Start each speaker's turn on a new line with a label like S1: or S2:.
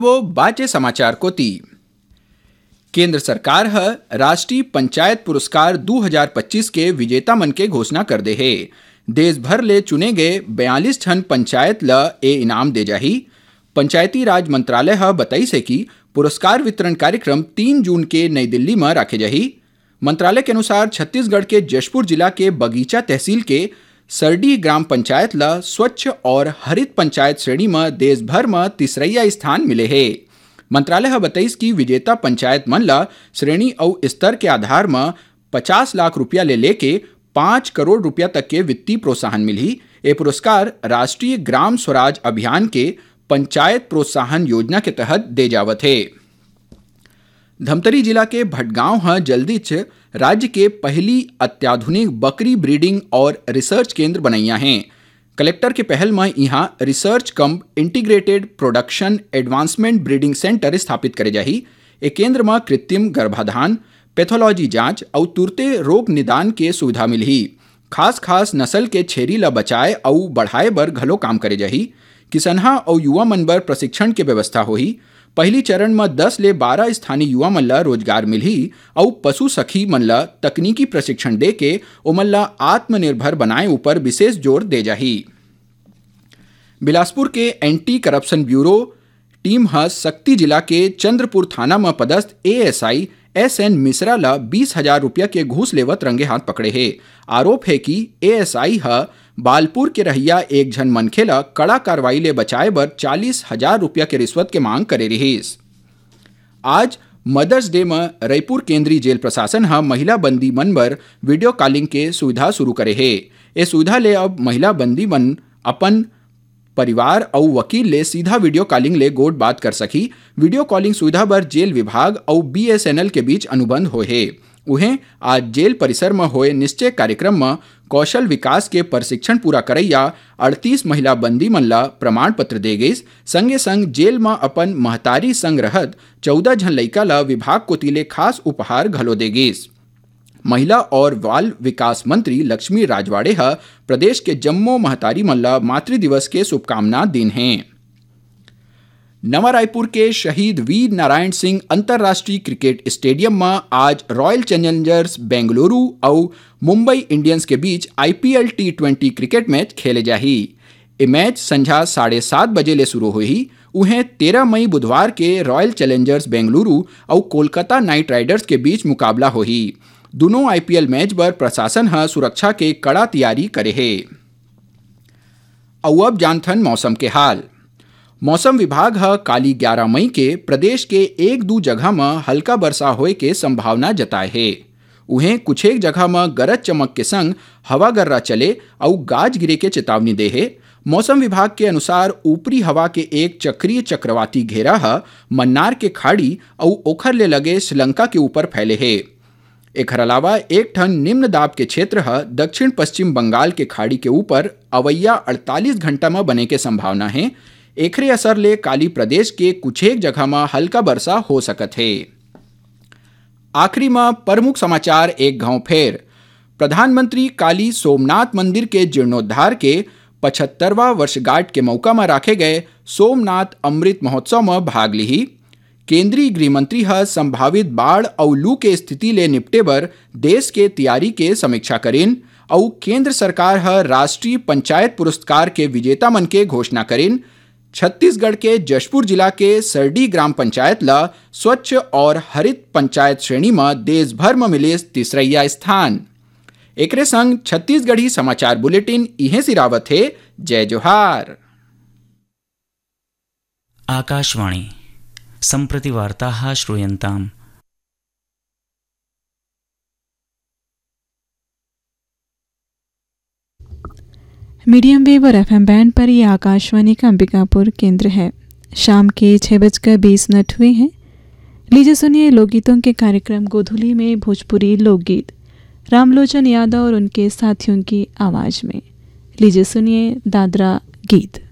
S1: वो बाचे समाचार को ती केंद्र सरकार राष्ट्रीय पंचायत पुरस्कार 2025 के विजेता मन के घोषणा कर दे है। देश भर ले चुने गए 42 ठन पंचायत ल ए इनाम दे जाही। पंचायती राज मंत्रालय बताई से कि पुरस्कार वितरण कार्यक्रम 3 जून के नई दिल्ली में रखे जाही। मंत्रालय के अनुसार छत्तीसगढ़ के जशपुर जिला के बगीचा तहसील के सरडी ग्राम पंचायत ला स्वच्छ और हरित पंचायत श्रेणी में देश भर में तीसरा स्थान मिले है। मंत्रालय बताई कि विजेता पंचायत मन ला श्रेणी और स्तर के आधार में 50 लाख रुपया ले लेके 5 करोड़ रुपया तक के वित्तीय प्रोत्साहन मिली। ये पुरस्कार राष्ट्रीय ग्राम स्वराज अभियान के पंचायत प्रोत्साहन योजना के तहत दे जावत है। धमतरी जिला के भटगांव जल्दीच राज्य के पहली अत्याधुनिक बकरी ब्रीडिंग और रिसर्च केंद्र बनैया हैं। कलेक्टर के पहल में यहाँ रिसर्च कम integrated production advancement breeding centre स्थापित करे जाही। एक केंद्र में कृत्रिम गर्भाधान, पैथोलॉजी जांच और तुरते रोग निदान के सुविधा मिली। खास नस्ल के छेरी ला बचाए और बढ़ाए बर घलो काम करे जाही। किसनहा और युवा मन बर प्रशिक्षण के व्यवस्था होही। पहली चरण में 10 ले 12 स्थानीय युवा मन ला रोजगार मिली और पशु सखी मन ला तकनीकी प्रशिक्षण दे के ओमन ला आत्मनिर्भर बनाए ऊपर विशेष जोर दे जाही। बिलासपुर के एंटी करप्शन ब्यूरो टीम शक्ति जिला के चंद्रपुर थाना में पदस्थ ASI SN मिश्रा ला 20,000 रुपया के घूस लेवत रंगे हाथ पकड़े है। आरोप है कि ASI बालपुर के रहिया एक झन मनखे ला कड़ा कार्रवाई ले बचाए बर 40,000 रुपया के रिश्वत के मांग करे रहीस। आज मदर्स डे में रायपुर केंद्रीय जेल प्रशासन महिला बंदी मन बर वीडियो कॉलिंग के सुविधा शुरू करे है। ये सुविधा ले अब महिला बंदी मन अपन परिवार और वकील ले सीधा वीडियो कॉलिंग ले गोट बात कर सकी। वीडियो कॉलिंग सुविधा बर जेल विभाग और BSNL के बीच अनुबंध होए है। उन्हें आज जेल परिसर में होए निश्चय कार्यक्रम में कौशल विकास के प्रशिक्षण पूरा करैया 38 महिला बंदी मन ला प्रमाण पत्र दे गई। संगे संग जेल में अपन महतारी संग रहत 14 झन लइका ला विभाग को तिले खास उपहार घलो दे गई। महिला और बाल विकास मंत्री लक्ष्मी राजवाड़े प्रदेश के जम्मो महतारी मन ला मातृ दिवस के शुभकामना दिन हैं। नवा रायपुर के शहीद वीर नारायण सिंह अंतर्राष्ट्रीय क्रिकेट स्टेडियम में आज रॉयल चैलेंजर्स बेंगलुरु और मुंबई इंडियंस के बीच IPL T20 क्रिकेट मैच खेले जाही। ये मैच संझा 7:30 बजे ले शुरू हुई। उन्हें 13 मई बुधवार के रॉयल चैलेंजर्स बेंगलुरु और कोलकाता नाइट राइडर्स के बीच मुकाबला होही। दोनों IPL मैच पर प्रशासन सुरक्षा के कड़ा तैयारी करे है। अब जानथन मौसम के हाल। मौसम विभाग काली 11 मई के प्रदेश के 1-2 जगह में हल्का वर्षा होए के संभावना जताए है। उन्हें कुछ एक जगह में गरज चमक के संग हवा गर्रा चले और गाज गिरे के चेतावनी दे है। मौसम विभाग के अनुसार ऊपरी हवा के एक चक्रीय चक्रवाती घेरा मन्नार के खाड़ी और ओखर ले लगे श्रीलंका के ऊपर फैले है। एक अलावा एक ठन निम्न दाब के क्षेत्र दक्षिण पश्चिम बंगाल के खाड़ी के ऊपर अवैया 48 घंटा में बने के संभावना है। एकरे असर ले काली प्रदेश के कुछ एक जगह में हल्का वर्षा हो सकत है। आखिरी में प्रमुख समाचार एक घाव फेर। प्रधानमंत्री काली सोमनाथ मंदिर के जीर्णोद्धार के 75वां वर्षगांठ के मौका में रखे गए सोमनाथ अमृत महोत्सव में भाग ली। केंद्रीय गृह मंत्री संभावित बाढ़ और लू के स्थिति ले निपटे बर देश के तैयारी के समीक्षा करें और केंद्र सरकार राष्ट्रीय पंचायत पुरस्कार के विजेता मन के घोषणा करें। छत्तीसगढ़ के जशपुर जिला के सरडी ग्राम पंचायत ला स्वच्छ और हरित पंचायत श्रेणी में देश भर में मिले तीसरा स्थान। एकरे संग छत्तीसगढ़ी समाचार बुलेटिन इहे सिरावत है। जय जोहार।
S2: आकाशवाणी सम्प्रति वार्ताः श्रूयन्ताम्।
S3: मीडियम वेव और FM बैंड पर ये आकाशवाणी का अंबिकापुर केंद्र है। शाम के 6:20 हुए हैं। लीजिए सुनिए लोकगीतों के कार्यक्रम गोधुली में भोजपुरी लोकगीत रामलोचन यादव और उनके साथियों की आवाज़ में। लीजिए सुनिए दादरा गीत।